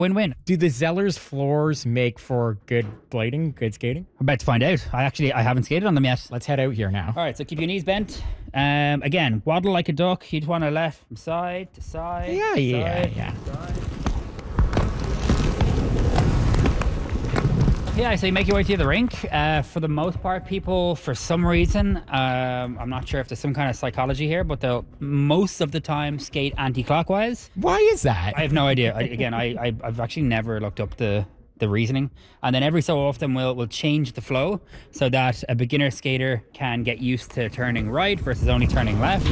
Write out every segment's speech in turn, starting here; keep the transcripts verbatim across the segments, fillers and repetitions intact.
Win-win. Do the Zellers floors make for good blading, good skating? I'm about to find out. I actually, I haven't skated on them yet. Let's head out here now. All right, so keep your knees bent. Um, again, waddle like a duck. You'd want to left from side to side. Yeah, yeah, side, yeah. Side. Yeah, so you make your way through the rink. Uh, for the most part, people, for some reason, um, I'm not sure if there's some kind of psychology here, but they'll most of the time skate anti-clockwise. Why is that? I have no idea. I, again, I, I, I've actually never looked up the, the reasoning. And then every so often we'll, we'll change the flow so that a beginner skater can get used to turning right versus only turning left.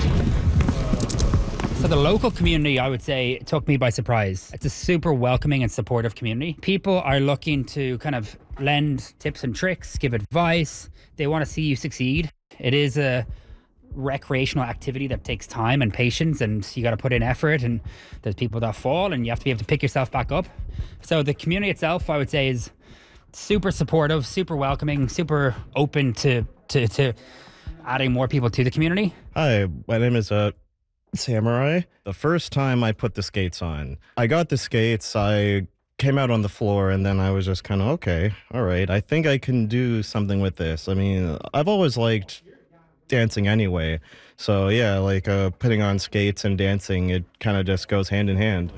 So the local community, I would say, took me by surprise. It's a super welcoming and supportive community. People are looking to kind of lend tips and tricks, give advice. They want to see you succeed. It is a recreational activity that takes time and patience, and you got to put in effort, and there's people that fall and you have to be able to pick yourself back up. So the community itself, I would say, is super supportive, super welcoming, super open to to, to adding more people to the community. Hi, my name is uh Samurai. The first time I put the skates on, I got the skates, I came out on the floor, and then I was just kind of, okay, all right, I think I can do something with this. I mean, I've always liked dancing anyway. So yeah, like uh, putting on skates and dancing, it kind of just goes hand in hand.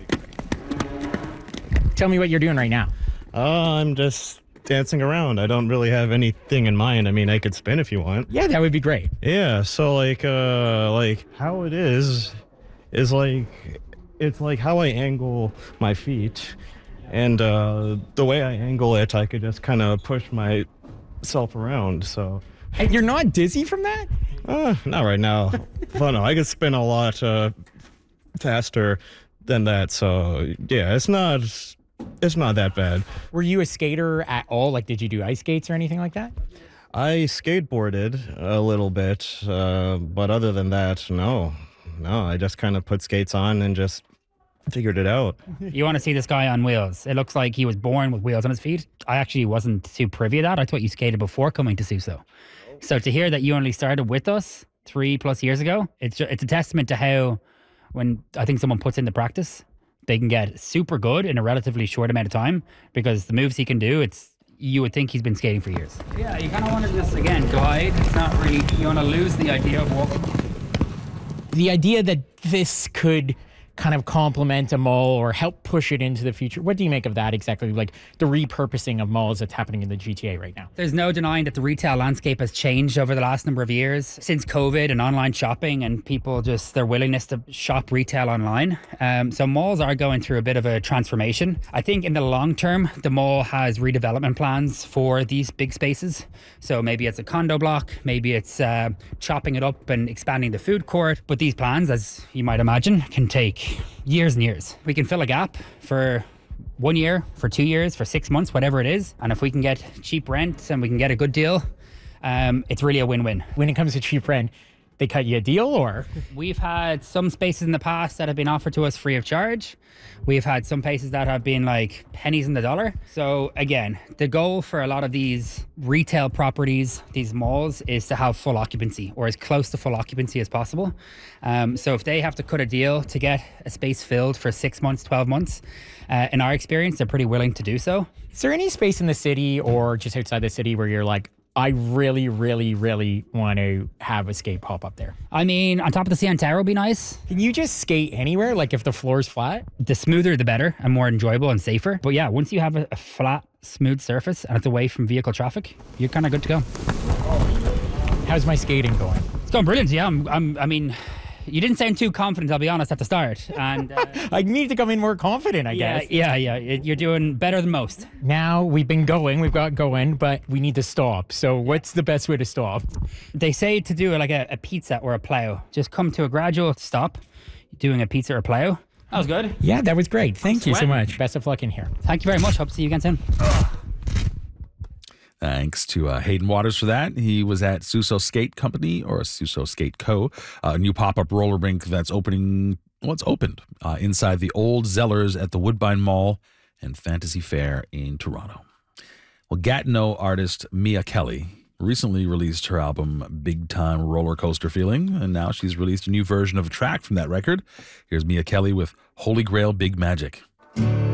Tell me what you're doing right now. Uh, I'm just dancing around. I don't really have anything in mind. I mean, I could spin if you want. Yeah, that would be great. Yeah, so like uh like how it is is like it's like how I angle my feet, and uh the way I angle it, I could just kind of push myself around. So And you're not dizzy from that? uh not right now. Well, no, I could spin a lot uh faster than that. So yeah, it's not it's not that bad. Were you a skater at all? Like, did you do ice skates or anything like that? I skateboarded a little bit, uh, but other than that, no. No, I just kind of put skates on and just figured it out. You want to see this guy on wheels. It looks like he was born with wheels on his feet. I actually wasn't too privy to that. I thought you skated before coming to Suso. So to hear that you only started with us three plus years ago, it's it's a testament to how, when I think someone puts into practice, they can get super good in a relatively short amount of time, because the moves he can do, it's you would think he's been skating for years. Yeah, you kind of want to just, again, glide. It's not really, you want to lose the idea of walking. The idea that this could kind of complement a mall or help push it into the future. What do you make of that exactly? Like the repurposing of malls that's happening in the G T A right now? There's no denying that the retail landscape has changed over the last number of years since COVID and online shopping, and people just their willingness to shop retail online. Um, so malls are going through a bit of a transformation. I think in the long term, the mall has redevelopment plans for these big spaces. So maybe it's a condo block, maybe it's uh, chopping it up and expanding the food court. But these plans, as you might imagine, can take years and years. We can fill a gap for one year, for two years, for six months, whatever it is. And if we can get cheap rent and we can get a good deal, um, it's really a win-win. When it comes to cheap rent, they cut you a deal, or? We've had some spaces in the past that have been offered to us free of charge. We've had some places that have been like pennies in the dollar. So again, the goal for a lot of these retail properties, these malls, is to have full occupancy, or as close to full occupancy as possible. Um, so if they have to cut a deal to get a space filled for six months, twelve months, uh, in our experience, they're pretty willing to do so. Is there any space in the city or just outside the city where you're like, I really, really, really want to have a skate pop up there? I mean, on top of the C N Tower would be nice. Can you just skate anywhere, like if the floor's flat? The smoother, the better, and more enjoyable and safer. But yeah, once you have a, a flat, smooth surface and it's away from vehicle traffic, you're kind of good to go. How's my skating going? It's going brilliant, yeah. I'm, I'm, I mean, you didn't sound too confident, I'll be honest, at the start. And uh, I need to come in more confident, I yeah, guess. Yeah, yeah, you're doing better than most. Now we've been going, we've got going, but we need to stop. So what's the best way to stop? They say to do like a, a pizza or a plow. Just come to a gradual stop, doing a pizza or a plow. That was good. Yeah, that was great. Thank you so sweating. much. Best of luck in here. Thank you very much. Hope to see you again soon. Thanks to uh, Hayden Waters for that. He was at Suso Skate Company, or Suso Skate Co., a new pop-up roller rink that's opening, well, it's opened uh, inside the old Zellers at the Woodbine Mall and Fantasy Fair in Toronto. Well, Gatineau artist Mia Kelly recently released her album Big Time Roller Coaster Feeling, and now she's released a new version of a track from that record. Here's Mia Kelly with Holy Grail Big Magic.